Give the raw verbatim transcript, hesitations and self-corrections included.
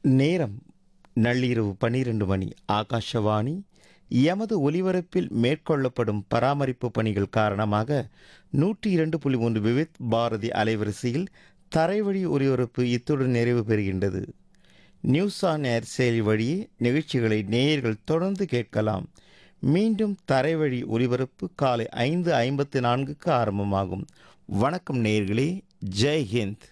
நேரம் நள்ளிரவு பன்னிரண்டு மணி. ஆகாஷவாணி. எமது ஒலிபரப்பில் மேற்கொள்ளப்படும் பராமரிப்பு பணிகள் காரணமாக நூற்றி இரண்டு புள்ளி மூன்று விவித் பாரதி அலைவரிசையில் தரைவழி ஒலிபரப்பு இத்துடன் நிறைவு பெறுகின்றது. நியூஸ் ஆன் ஏர் செயலி வழியே நிகழ்ச்சிகளை நேயர்கள் தொடர்ந்து கேட்கலாம். மீண்டும் தரைவழி ஒலிபரப்பு காலை ஐந்து ஐம்பத்து நான்குக்கு ஆரம்பமாகும். வணக்கம் நேயர்களே. ஜெய் ஹிந்த்.